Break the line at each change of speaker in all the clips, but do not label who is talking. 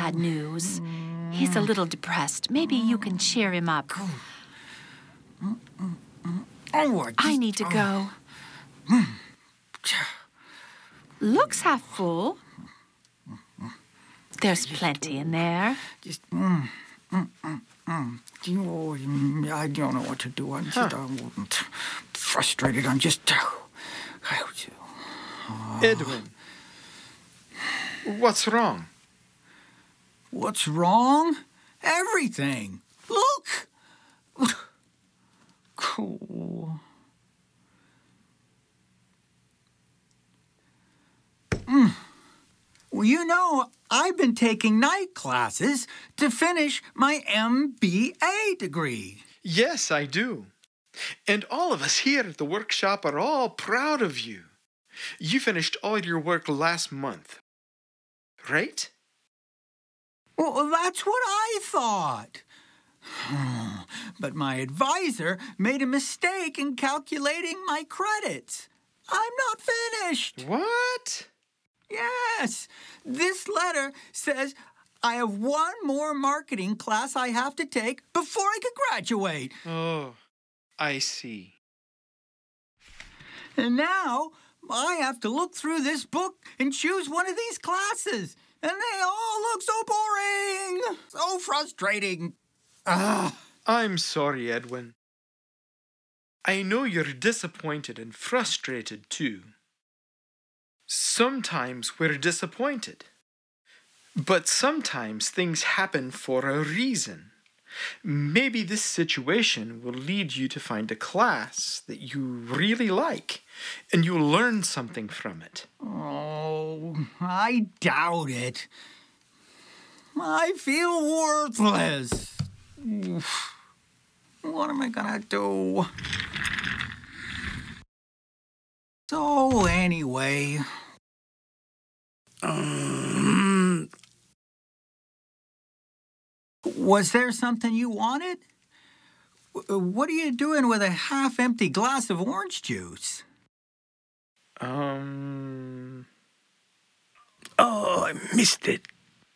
bad news. He's a little depressed. Maybe you can cheer him up. I need to go. Looks half full. There's plenty in there.
I don't know what to do. I'm just frustrated. I'm just...
Edwin, what's wrong?
What's wrong? Everything. Look! Cool. Well, you know, I've been taking night classes to finish my MBA degree.
Yes, I do. And all of us here at the workshop are all proud of you. You finished all your work last month, right?
Well, that's what I thought. But my advisor made a mistake in calculating my credits. I'm not finished.
What?
Yes. This letter says I have one more marketing class I have to take before I can graduate.
Oh, I see.
And now I have to look through this book and choose one of these classes. And they all look so boring. So frustrating.
I'm sorry, Edwin. I know you're disappointed and frustrated too. Sometimes we're disappointed. But sometimes things happen for a reason. Maybe this situation will lead you to find a class that you really like, and you'll learn something from it.
Oh, I doubt it. I feel worthless. What am I gonna do? So anyway... Was there something you wanted? What are you doing with a half-empty glass of orange juice?
Oh, I missed it.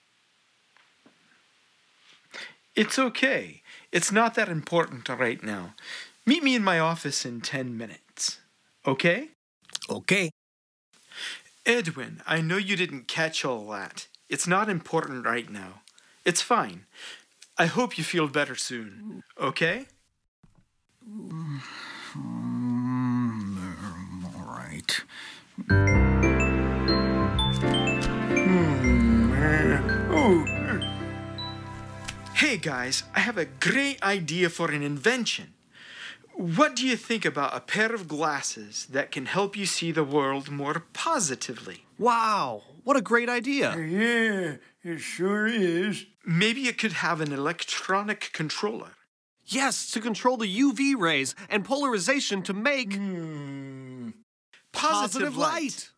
It's okay. It's not that important right now. Meet me in my office in 10 minutes. Okay?
Okay.
Edwin, I know you didn't catch all that. It's not important right now. It's fine. I hope you feel better soon. Okay?
All right.
Hey guys, I have a great idea for an invention. What do you think about a pair of glasses that can help you see the world more positively?
Wow, what a great idea.
Yeah, it sure is.
Maybe it could have an electronic controller.
Yes, to control the UV rays and polarization to make
Positive light.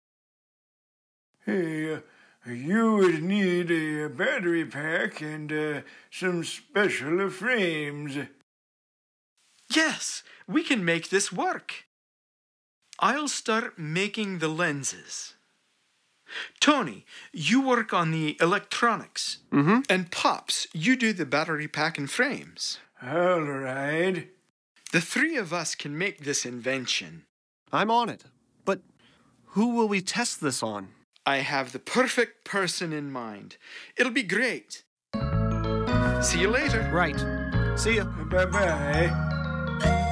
Hey, you would need a battery pack and some special frames.
Yes, we can make this work. I'll start making the lenses. Tony, you work on the electronics. And Pops, you do the battery pack and frames.
All right.
The three of us can make this invention.
I'm on it. But who will we test this on?
I have the perfect person in mind. It'll be great. See you later.
Right. See ya.
Bye-bye.